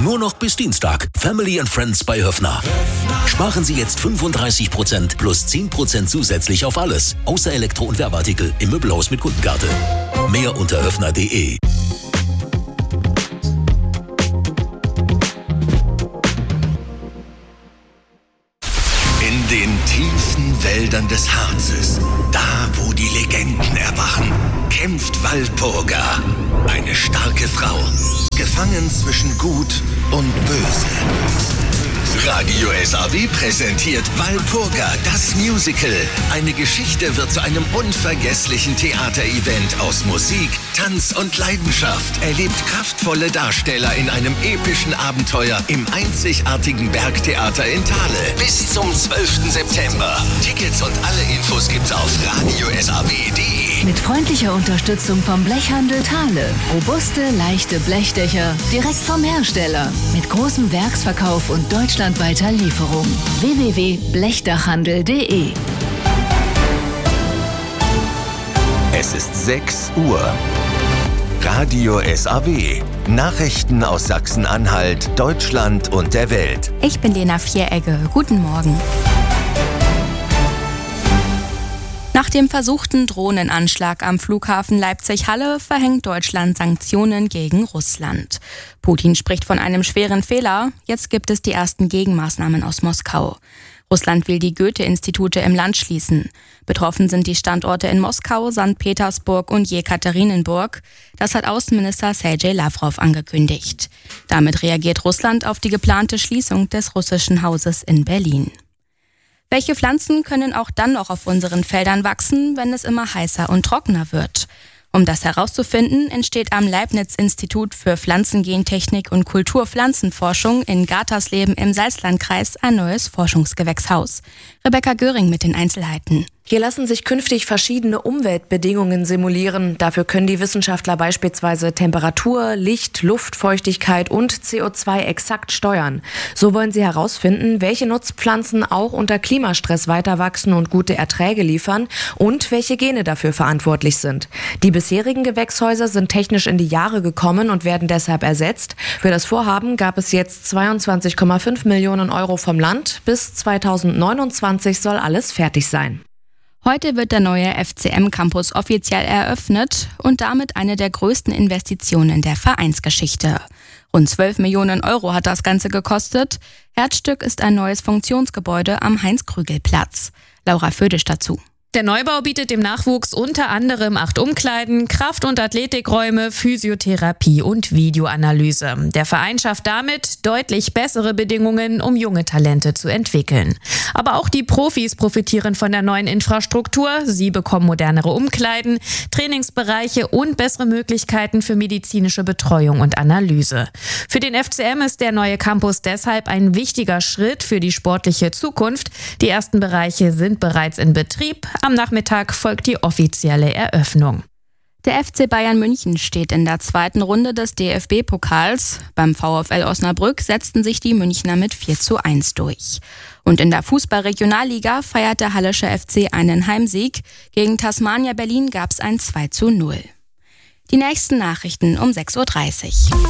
Nur noch bis Dienstag. Family and Friends bei Höffner. Sparen Sie jetzt 35% plus 10% zusätzlich auf alles. Außer Elektro- und Werbeartikel im Möbelhaus mit Kundenkarte. Mehr unter höffner.de. In den tiefen Wäldern des Harzes, da wo die Legenden erwachen, kämpft Walpurga, eine starke Frau, gefangen zwischen Gut und Böse. Radio SAW präsentiert Walpurga, das Musical. Eine Geschichte wird zu einem unvergesslichen Theaterevent aus Musik, Tanz und Leidenschaft. Erlebt kraftvolle Darsteller in einem epischen Abenteuer im einzigartigen Bergtheater in Thale. Bis zum 12. September. Tickets und alle Infos gibt's auf radiosaw.de. Mit freundlicher Unterstützung vom Blechhandel Thale. Robuste, leichte Blechdächer direkt vom Hersteller. Mit großem Werksverkauf und deutschlandweiter Lieferung. www.blechdachhandel.de. Es ist 6 Uhr. Radio SAW. Nachrichten aus Sachsen-Anhalt, Deutschland und der Welt. Ich bin Lena Vieregge. Guten Morgen. Nach dem versuchten Drohnenanschlag am Flughafen Leipzig-Halle verhängt Deutschland Sanktionen gegen Russland. Putin spricht von einem schweren Fehler. Jetzt gibt es die ersten Gegenmaßnahmen aus Moskau. Russland will die Goethe-Institute im Land schließen. Betroffen sind die Standorte in Moskau, St. Petersburg und Jekaterinenburg. Das hat Außenminister Sergei Lavrov angekündigt. Damit reagiert Russland auf die geplante Schließung des russischen Hauses in Berlin. Welche Pflanzen können auch dann noch auf unseren Feldern wachsen, wenn es immer heißer und trockener wird? Um das herauszufinden, entsteht am Leibniz-Institut für Pflanzengentechnik und Kulturpflanzenforschung in Gatersleben im Salzlandkreis ein neues Forschungsgewächshaus. Rebecca Göring mit den Einzelheiten. Hier lassen sich künftig verschiedene Umweltbedingungen simulieren. Dafür können die Wissenschaftler beispielsweise Temperatur, Licht, Luftfeuchtigkeit und CO2 exakt steuern. So wollen sie herausfinden, welche Nutzpflanzen auch unter Klimastress weiter wachsen und gute Erträge liefern und welche Gene dafür verantwortlich sind. Die bisherigen Gewächshäuser sind technisch in die Jahre gekommen und werden deshalb ersetzt. Für das Vorhaben gab es jetzt 22,5 Millionen Euro vom Land. Bis 2029 soll alles fertig sein. Heute wird der neue FCM-Campus offiziell eröffnet und damit eine der größten Investitionen der Vereinsgeschichte. Rund 12 Millionen Euro hat das Ganze gekostet. Herzstück ist ein neues Funktionsgebäude am Heinz-Krügel-Platz. Laura Födisch dazu. Der Neubau bietet dem Nachwuchs unter anderem 8 Umkleiden, Kraft- und Athletikräume, Physiotherapie und Videoanalyse. Der Verein schafft damit deutlich bessere Bedingungen, um junge Talente zu entwickeln. Aber auch die Profis profitieren von der neuen Infrastruktur. Sie bekommen modernere Umkleiden, Trainingsbereiche und bessere Möglichkeiten für medizinische Betreuung und Analyse. Für den FCM ist der neue Campus deshalb ein wichtiger Schritt für die sportliche Zukunft. Die ersten Bereiche sind bereits in Betrieb. Am Nachmittag folgt die offizielle Eröffnung. Der FC Bayern München steht in der zweiten Runde des DFB-Pokals. Beim VfL Osnabrück setzten sich die Münchner mit 4:1 durch. Und in der Fußball-Regionalliga feiert der Hallische FC einen Heimsieg. Gegen Tasmania Berlin gab es ein 2:0. Die nächsten Nachrichten um 6:30 Uhr.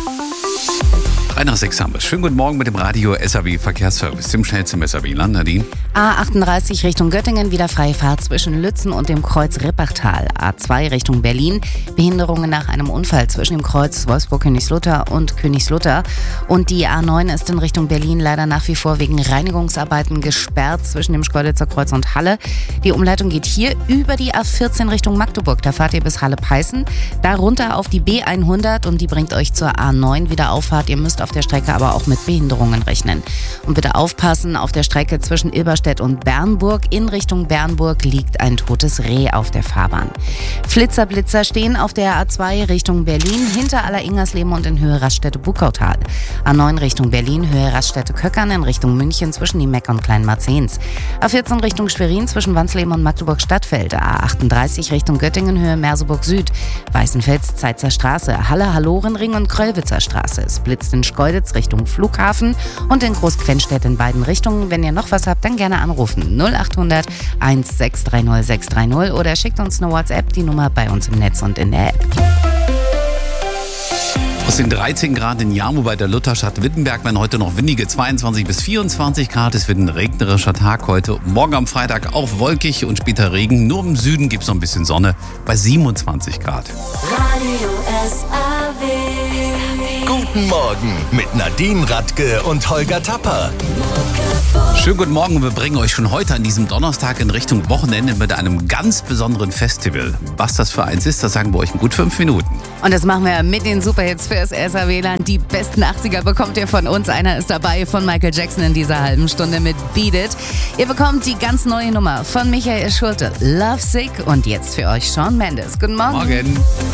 3:06 haben wir. Schönen guten Morgen mit dem Radio SAW Verkehrsservice. Dem schnellsten SAW-Land, Nadine. A38 Richtung Göttingen, wieder freie Fahrt zwischen Lützen und dem Kreuz Rippachtal. A2 Richtung Berlin, Behinderungen nach einem Unfall zwischen dem Kreuz Wolfsburg-Königslutter und Königslutter. Und die A9 ist in Richtung Berlin leider nach wie vor wegen Reinigungsarbeiten gesperrt zwischen dem Schkeuditzer Kreuz und Halle. Die Umleitung geht hier über die A14 Richtung Magdeburg. Da fahrt ihr bis Halle-Peißen, darunter auf die B100 und die bringt euch zur A9 wieder Auffahrt. Ihr müsst auf der Strecke aber auch mit Behinderungen rechnen. Und bitte aufpassen, auf der Strecke zwischen Ilberstedt und Bernburg in Richtung Bernburg liegt ein totes Reh auf der Fahrbahn. Flitzer stehen auf der A2 Richtung Berlin hinter Aller-Ingersleben und in Höhe Raststätte-Bukautal. A9 Richtung Berlin, Höhe Raststätte-Köckern in Richtung München zwischen Niemeck und Kleinmarzens. A14 Richtung Schwerin zwischen Wansleben und Magdeburg-Stadtfeld. A38 Richtung Göttingen, Höhe Merseburg Süd. Weißenfels, Zeitzer Straße, Halle-Hallorenring und Kröllwitzer Straße. Es blitzt in Schkeuditz Richtung Flughafen und in Großquennstedt in beiden Richtungen. Wenn ihr noch was habt, dann gerne anrufen. 0800 1630 630 oder schickt uns eine WhatsApp, die Nummer bei uns im Netz und in der App. Aus den 13 Grad in Jarmo bei der Lutherstadt Wittenberg werden heute noch windige 22 bis 24 Grad. Es wird ein regnerischer Tag heute. Morgen am Freitag auch wolkig und später Regen. Nur im Süden gibt es noch ein bisschen Sonne bei 27 Grad. Radio SAW. Guten Morgen mit Nadine Radke und Holger Tapper. Schönen guten Morgen. Wir bringen euch schon heute an diesem Donnerstag in Richtung Wochenende mit einem ganz besonderen Festival. Was das für eins ist, das sagen wir euch in gut 5 Minuten. Und das machen wir mit den Superhits fürs SAW-Land. Die besten 80er bekommt ihr von uns. Einer ist dabei von Michael Jackson in dieser halben Stunde mit Beat It. Ihr bekommt die ganz neue Nummer von Michael Schulte, Love Sick. Und jetzt für euch Shawn Mendes. Guten Morgen. Morgen.